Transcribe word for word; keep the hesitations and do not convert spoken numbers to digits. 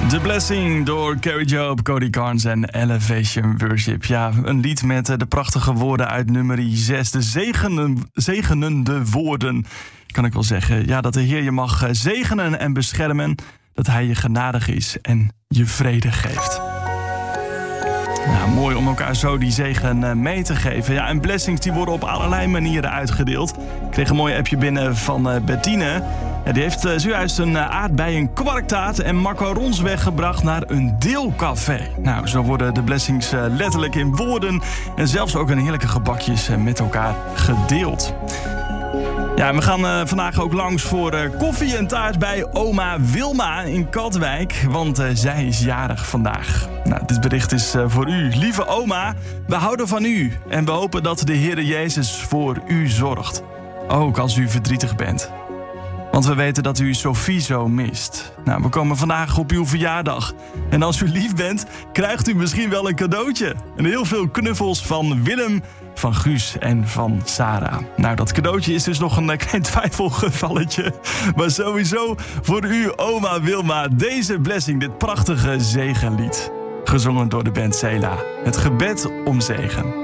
The Blessing door Carrie Job, Cody Carnes en Elevation Worship. Ja, een lied met de prachtige woorden uit nummer zes. De zegenen, zegenende woorden, kan ik wel zeggen. Ja, dat de Heer je mag zegenen en beschermen. Dat Hij je genadig is en je vrede geeft. Ja, mooi om elkaar zo die zegen mee te geven. Ja, en blessings die worden op allerlei manieren uitgedeeld. Ik kreeg een mooi appje binnen van Bettine. Ja, die heeft zojuist een aardbeien kwarktaart en macarons weggebracht naar een deelcafé. Nou, zo worden de blessings letterlijk in woorden en zelfs ook in heerlijke gebakjes met elkaar gedeeld. Ja, en we gaan uh, vandaag ook langs voor uh, koffie en taart bij oma Wilma in Katwijk, want uh, zij is jarig vandaag. Nou, dit bericht is uh, voor u. Lieve oma, we houden van u en we hopen dat de Heere Jezus voor u zorgt. Ook als u verdrietig bent. Want we weten dat u Sophie zo mist. Nou, we komen vandaag op uw verjaardag. En als u lief bent, krijgt u misschien wel een cadeautje. En heel veel knuffels van Willem, van Guus en van Sarah. Nou, dat cadeautje is dus nog een klein twijfelgevalletje. Maar sowieso voor u, oma Wilma, deze blessing, dit prachtige zegenlied. Gezongen door de band Sela. Het gebed om zegen.